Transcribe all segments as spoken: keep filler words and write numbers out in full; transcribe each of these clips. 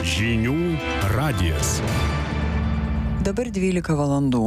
Žinių radijas. Dabar dvylika valandų.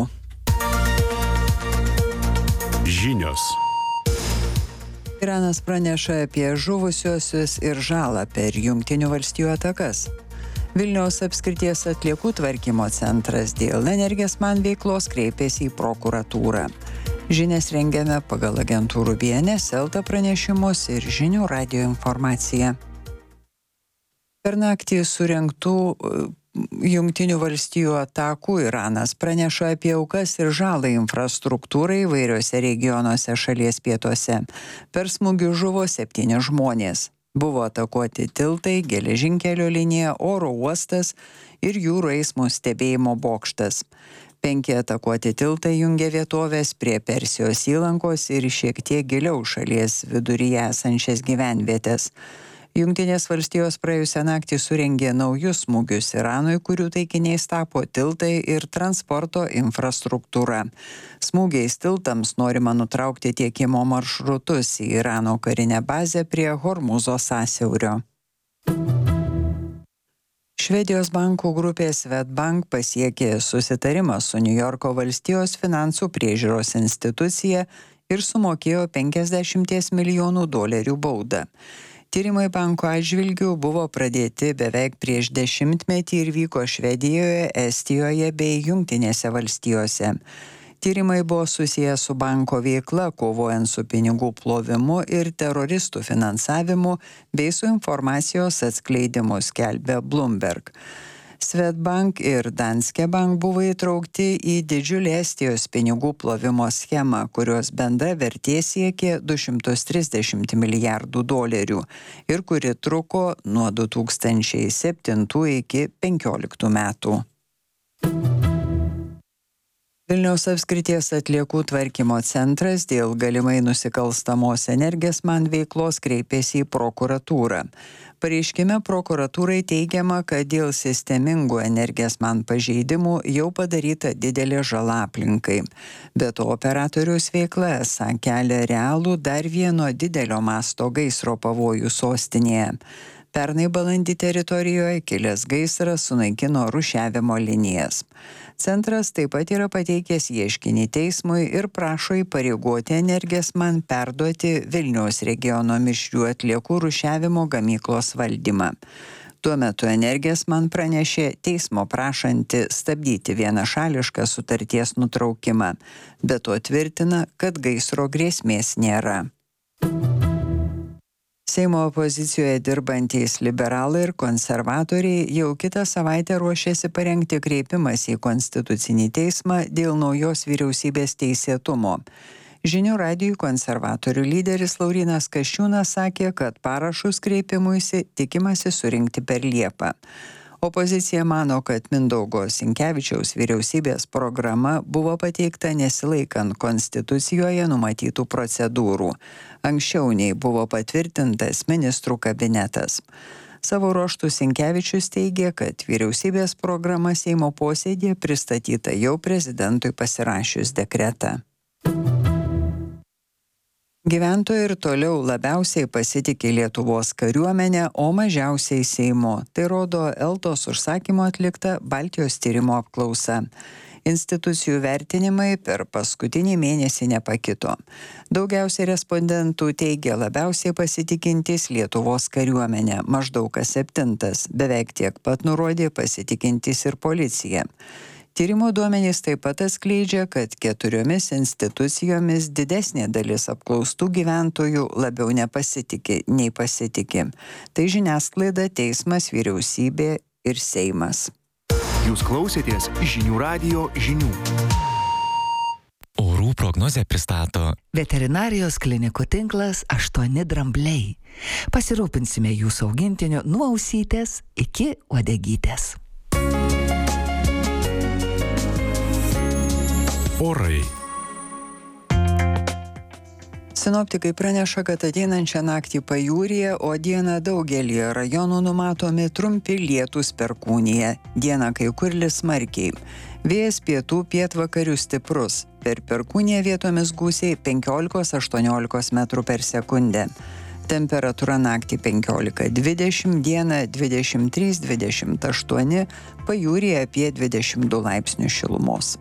Žinios. Iranas praneša apie žuvusiuosius ir žalą per Jungtinių valstijų atakas. Vilniaus apskrities atliekų tvarkymo centras dėl Energesman veiklos kreipėsi į prokuratūrą. Žinias rengiame pagal agentūrų B N S, Elta pranešimus ir Žinių radijo informaciją. Per naktį surengtų Jungtinių valstijų atakų Iranas praneša apie aukas ir žalą infrastruktūrai įvairiuose regionuose šalies pietuose. Per smūgius žuvo septyni žmonės. Buvo atakuoti tiltai, geležinkelio linija, oro uostas ir jūrų eismo stebėjimo bokštas. Penki atakuoti tiltai jungia vietovės prie Persijos įlankos ir šiek tiek giliau šalies viduryje esančias gyvenvietės. Jungtinės valstijos praėjusią naktį surengė naujus smūgius Iranui, kurių taikiniais tapo tiltai ir transporto infrastruktūra. Smūgiais tiltams norima nutraukti tiekimo maršrutus į Irano karinę bazę prie Hormuzo sąsiaurio. Švedijos bankų grupė Swedbank pasiekė susitarimą su Niujorko valstijos finansų priežiūros institucija ir sumokėjo penkiasdešimt milijonų dolerių baudą. Tyrimai banko atžvilgių buvo pradėti beveik prieš dešimtmetį ir vyko Švedijoje, Estijoje bei Jungtinėse valstijose. Tyrimai buvo susiję su banko veikla, kovojant su pinigų plovimu ir teroristų finansavimu bei su informacijos atskleidimu, skelbė Bloomberg. Swedbank ir Danske Bank buvo įtraukti į didžiulę Estijos pinigų plovimo schemą, kurios bendra vertė siekė du šimtus trisdešimt milijardų dolerių ir kuri truko nuo du tūkstančiai septintų iki penkioliktų metų. Vilniaus apskrities atliekų tvarkymo centras dėl galimai nusikalstamos Energesman veiklos kreipėsi į prokuratūrą. Pareiškime prokuratūrai teigiama, kad dėl sistemingų Energesman pažeidimų jau padaryta didelė žala aplinkai. Be to operatoriaus veikla esą kelia realų dar vieno didelio masto gaisro pavojų sostinėje. Pernai balandį teritorijoje kilęs gaisras sunaikino rūšiavimo linijas. Centras taip pat yra pateikęs ieškinį teismui ir prašo įpareigoti Energesman perduoti Vilniaus regiono mišrių atliekų rūšiavimo gamyklos valdymą. Tuo metu Energesman pranešė teismo prašanti stabdyti vienašališką sutarties nutraukimą, bet to tvirtina, kad gaisro grėsmės nėra. Seimo opozicijoje dirbantys liberalai ir konservatoriai jau kitą savaitę ruošiasi parengti kreipimąsi į Konstitucinį teismą dėl naujos vyriausybės teisėtumo. Žinių radijui konservatorių lyderis Laurynas Kasčiūnas sakė, kad parašus kreipimuisi tikimasi surinkti per Liepą. Opozicija mano, kad Mindaugo Sinkevičiaus vyriausybės programa buvo pateikta nesilaikant Konstitucijoje numatytų procedūrų. Anksčiau nei buvo patvirtintas ministrų kabinetas. Savo ruožtu Sinkevičius teigė, kad vyriausybės programa Seimo posėdėje pristatyta jau prezidentui pasirašius dekretą. Gyventojai ir toliau labiausiai pasitikė Lietuvos kariuomenę, o mažiausiai Seimu. Tai rodo Eltos užsakymo atlikta Baltijos tyrimo apklausa. Institucijų vertinimai per paskutinį mėnesį nepakito. Daugiausiai respondentų teigia labiausiai pasitikintys Lietuvos kariuomenę, maždaug kas septintas, beveik tiek pat nurodė pasitikintys ir policija. Tyrimo duomenys taip pat atskleidžia, kad keturiomis institucijomis didesnė dalis apklaustų gyventojų labiau nepasitikė nei pasitikė. Tai žiniasklaida, teismas, vyriausybė ir Seimas. Jūs klausėtės Žinių radijo žinių. Orų prognozę pristato Veterinarijos klinikų tinklas aštuoni drambliai. Pasirūpinsime jūsų augintiniu nuo ausytės iki uodegytės. Orai. Sinoptikai praneša, kad ateinančią naktį pajūryje, o dieną daugelį rajonų numatomi trumpi lietūs perkūnija. Dieną kai kur lis smarkiai. Vėjas pietų pietvakarių stiprus. Per perkūniją vietomis gūsiai penkiolika aštuoniolika metrų per sekundę. Temperatūra naktį penkiolika dvidešimt, dieną dvidešimt trys dvidešimt aštuoni, pajūryje apie dvidešimt du laipsnius šilumos.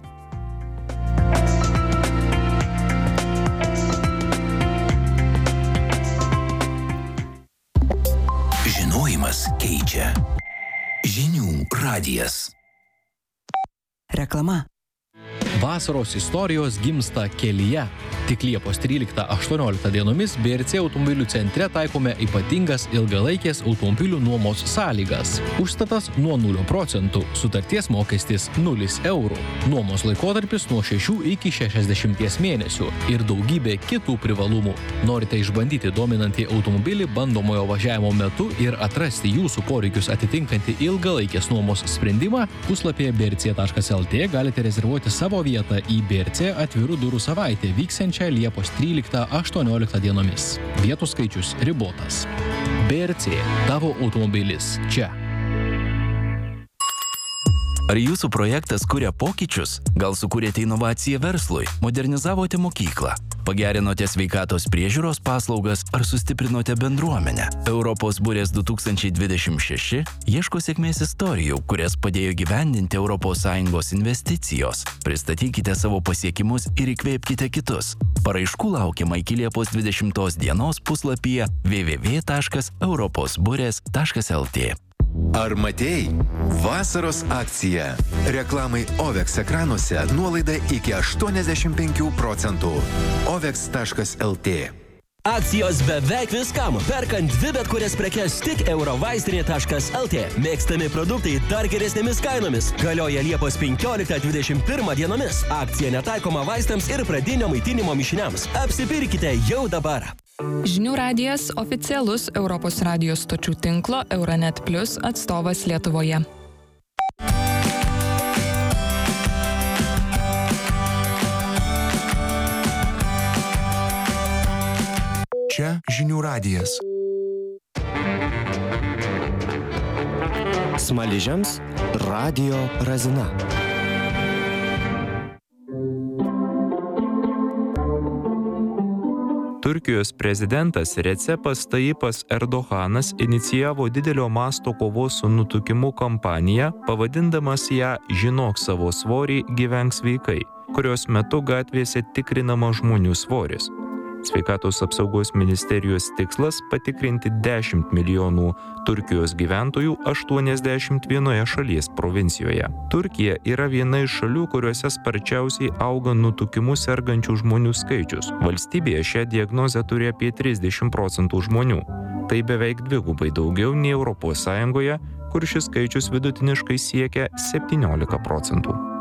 Žinojimas keičia. Žinių radijas. Reklama. Vasaros istorijos gimsta kelyje. Tik Liepos tryliktą aštuonioliktą dienomis B R C automobilių centre taikome ypatingas ilgalaikės automobilių nuomos sąlygas. Užstatas nuo nulio procentų, sutarties mokestis nulis eurų, nuomos laikotarpis nuo šešių iki šešiasdešimties mėnesių ir daugybė kitų privalumų. Norite išbandyti dominantį automobilį bandomojo važiavimo metu ir atrasti jūsų poreikius atitinkantį ilgalaikės nuomos sprendimą? Puslapyje b r c taškas l t galite rezervuoti savo vietą į B R C atvirų durų savaitę vyksiančią Liepos tryliktą aštuonioliktą dienomis. Vietų skaičius ribotas. B R C – tavo automobilis čia. Ar jūsų projektas kuria pokyčius? Gal sukūrėte inovaciją verslui? Modernizavote mokyklą? Pagerinote sveikatos priežiūros paslaugas ar sustiprinote bendruomenę? Europos burės du tūkstančiai dvidešimt šeši ieško sėkmės istorijų, kurias padėjo gyvendinti Europos Sąjungos investicijos. Pristatykite savo pasiekimus ir įkvėpkite kitus. Paraiškų laukiama iki Liepos dvidešimtos dienos puslapyje w w w taškas europos burės taškas l t. Ar matei? Vasaros akcija. Reklamai Ovex ekranuose nuolaida iki aštuoniasdešimt penkių procentų. ovex taškas l t. Akcijos beveik viskam. Perkant dvi bet kurias prekes tik eurovaistinė taškas l t. Mėgstami produktai dar geresnėmis kainomis. Galioja Liepos penkioliktą dvidešimt pirmą dienomis. Akcija netaikoma vaistams ir pradinio maitinimo mišiniams. Apsipirkite jau dabar. Žinių radijas oficialus Europos radijos stočių tinklo Euronet Plus atstovas Lietuvoje. Čia Žinių radijas. Smaližiams Radio Razina. Turkijos prezidentas Recepas Tayyipas Erdoganas inicijavo didelio masto kovos su nutukimu kampaniją, pavadindamas ją Žinok savo svorį, gyvenk sveikai, kurios metu gatvėse tikrinama žmonių svoris. Sveikatos apsaugos ministerijos tikslas patikrinti dešimt milijonų Turkijos gyventojų aštuoniasdešimt vienoje šalies provincijoje. Turkija yra viena iš šalių, kuriuose sparčiausiai auga nutukimu sergančių žmonių skaičius. Valstybėje šią diagnozę turi apie trisdešimt procentų žmonių. Tai beveik dvigubai daugiau nei Europos Sąjungoje, kur šis skaičius vidutiniškai siekia septyniolika procentų.